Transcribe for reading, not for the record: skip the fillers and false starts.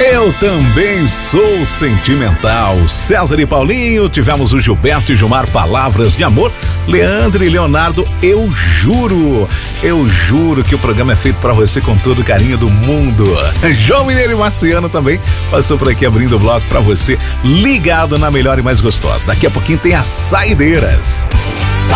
Eu também sou sentimental. César e Paulinho, tivemos o Gilberto e Gilmar, Palavras de Amor. Leandro e Leonardo, Eu Juro que o programa é feito pra você com todo o carinho do mundo. João Mineiro e Marciano também passou por aqui abrindo o bloco pra você, ligado na melhor e mais gostosa. Daqui a pouquinho tem as saideiras.